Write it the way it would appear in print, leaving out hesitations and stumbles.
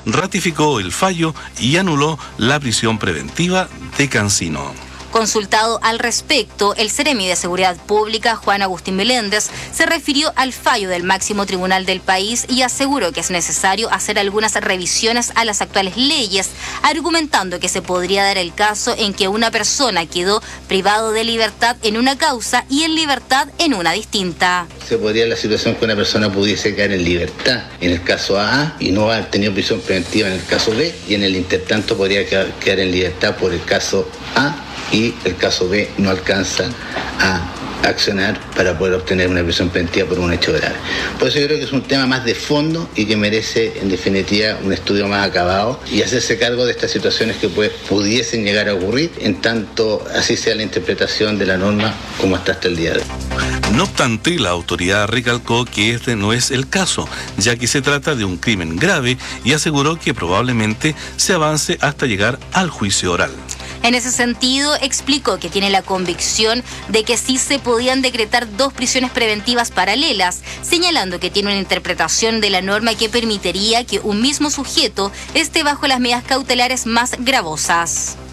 ratificó el fallo y anuló la prisión preventiva de Cancino. Consultado al respecto, el Seremi de Seguridad Pública, Juan Agustín Meléndez, se refirió al fallo del máximo tribunal del país y aseguró que es necesario hacer algunas revisiones a las actuales leyes, argumentando que se podría dar el caso en que una persona quedó privado de libertad en una causa y en libertad en una distinta. Se podría dar la situación que una persona pudiese quedar en libertad en el caso A y no haber tenido prisión preventiva en el caso B, y en el intertanto podría quedar en libertad por el caso A y el caso B no alcanza a accionar para poder obtener una prisión preventiva por un hecho grave. Por eso yo creo que es un tema más de fondo y que merece en definitiva un estudio más acabado y hacerse cargo de estas situaciones que pudiesen llegar a ocurrir, en tanto así sea la interpretación de la norma como hasta el día de hoy. No obstante, la autoridad recalcó que este no es el caso, ya que se trata de un crimen grave, y aseguró que probablemente se avance hasta llegar al juicio oral. En ese sentido, explicó que tiene la convicción de que sí se podían decretar 2 prisiones preventivas paralelas, señalando que tiene una interpretación de la norma que permitiría que un mismo sujeto esté bajo las medidas cautelares más gravosas.